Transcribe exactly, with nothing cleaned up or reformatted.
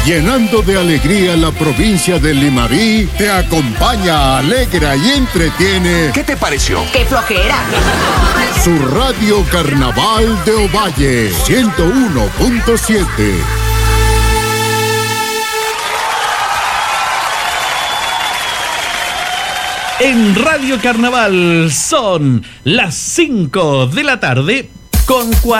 Llenando de alegría la provincia de Limarí, te acompaña, alegra y entretiene. ¿Qué te pareció? ¡Qué flojera! Su Radio Carnaval de Ovalle, ciento uno punto siete. En Radio Carnaval son las cinco de la tarde con